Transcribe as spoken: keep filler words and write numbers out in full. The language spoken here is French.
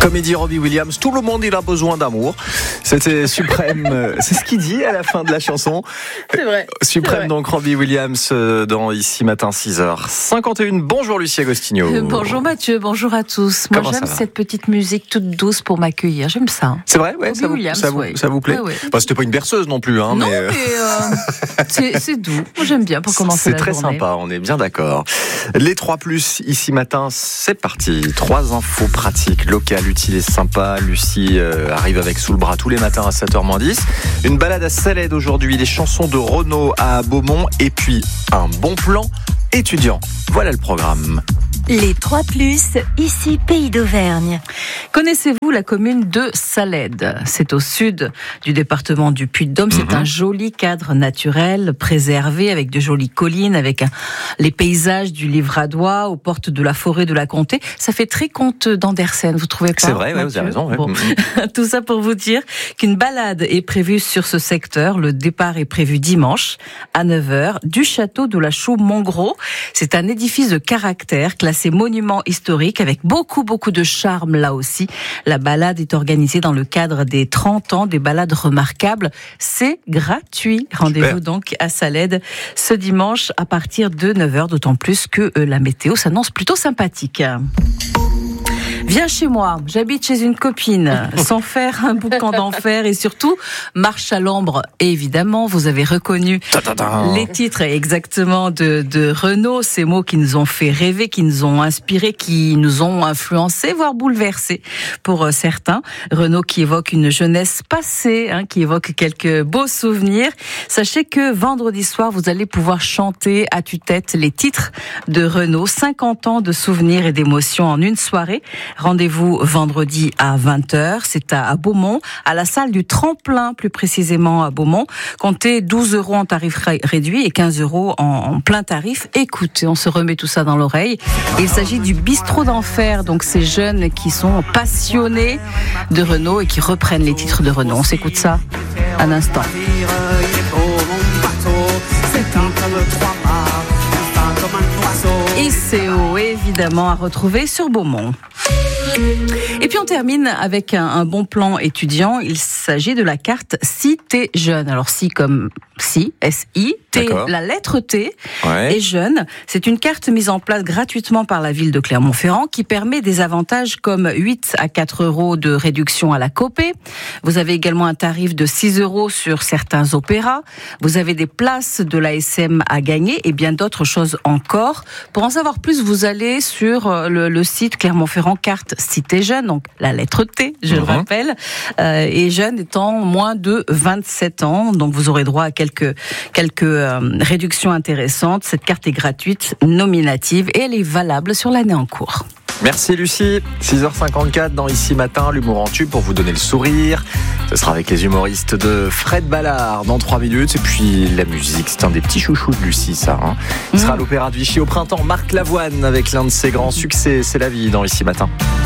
Comédie Robbie Williams, tout le monde il a besoin d'amour. C'était suprême, c'est ce qu'il dit à la fin de la chanson. C'est vrai. Suprême c'est vrai. donc Robbie Williams dans Ici Matin six heures cinquante et une. Bonjour Lucie Agostinho. Euh, bonjour Mathieu, bonjour à tous. Moi Comment j'aime ça va cette petite musique toute douce pour m'accueillir, j'aime ça. Hein. C'est vrai, ouais, Robbie ça vous, Williams, ça, vous, ouais. ça vous plaît. Ouais, ouais. Bah, c'était pas une berceuse non plus, hein, non, mais, mais euh, c'est, c'est doux. Moi j'aime bien pour commencer c'est la très journée. sympa, on est bien d'accord. Les trois plus Ici Matin, c'est parti. Trois infos pratiques, locales, utiles et sympas. Lucie euh, arrive avec sous le bras tous les matins à sept heures moins dix. Une balade à Salède aujourd'hui, les chansons de Renaud à Beaumont et puis un bon plan étudiant. Voilà le programme. Les trois plus, ici Pays d'Auvergne. Connaissez-vous la commune de Salède ? C'est au sud du département du Puy-de-Dôme. C'est Mm-hmm. un joli cadre naturel préservé avec de jolies collines, avec un, les paysages du Livradois aux portes de la forêt de la Comté. Ça fait très conte d'Andersen, vous trouvez pas ? C'est vrai, ouais, vous Mathieu avez raison. Ouais. Bon. Tout ça pour vous dire qu'une balade est prévue sur ce secteur. Le départ est prévu dimanche à neuf heures du château de la Chaux-Montgros. C'est un édifice de caractère classé monument historique avec beaucoup, beaucoup de charme là aussi. La balade est organisée dans le cadre des trente ans des balades remarquables. C'est gratuit. Rendez-vous Super. donc à Salède ce dimanche à partir de neuf heures, d'autant plus que euh, la météo s'annonce plutôt sympathique. Viens chez moi, j'habite chez une copine, sans faire un boucan d'enfer et surtout, marche à l'ombre. Et évidemment, vous avez reconnu les titres exactement de, de Renaud, ces mots qui nous ont fait rêver, qui nous ont inspiré, qui nous ont influencés, voire bouleversés pour certains. Renaud qui évoque une jeunesse passée, hein, qui évoque quelques beaux souvenirs. Sachez que vendredi soir, vous allez pouvoir chanter à tue-tête les titres de Renaud. cinquante ans de souvenirs et d'émotions en une soirée. Rendez-vous vendredi à vingt heures, c'est à Beaumont, à la salle du Tremplin, plus précisément à Beaumont. Comptez douze euros en tarif réduit et quinze euros en plein tarif. Écoutez, on se remet tout ça dans l'oreille. Il s'agit du Bistrot d'Enfer, donc ces jeunes qui sont passionnés de Renaud et qui reprennent les titres de Renaud. On s'écoute ça un instant. I C O, évidemment, à retrouver sur Beaumont. Et puis on termine avec un, un bon plan étudiant. Il s'agit de la carte Si t'es jeune. Alors si comme si, S I, T, D'accord. la lettre T Ouais. et jeune. C'est une carte mise en place gratuitement par la ville de Clermont-Ferrand qui permet des avantages comme huit à quatre euros de réduction à la copé. Vous avez également un tarif de six euros sur certains opéras. Vous avez des places de l'A S M à gagner et bien d'autres choses encore. Pour en savoir plus, vous allez sur le, le site Clermont-Ferrand carte Si t'es jeune, donc la lettre T, je Mmh. le rappelle, euh, et jeune étant moins de vingt-sept ans, donc vous aurez droit à quelques quelques euh, réductions intéressantes. Cette carte est gratuite, nominative, et elle est valable sur l'année en cours. Merci Lucie. six heures cinquante-quatre dans Ici Matin, l'humour en tube pour vous donner le sourire. Ce sera avec les humoristes de Fred Ballard dans trois minutes. Et puis la musique, c'est un des petits chouchous de Lucie, ça. Hein. Il sera à l'Opéra de Vichy au printemps. Marc Lavoine avec l'un de ses grands succès, C'est la vie dans Ici Matin.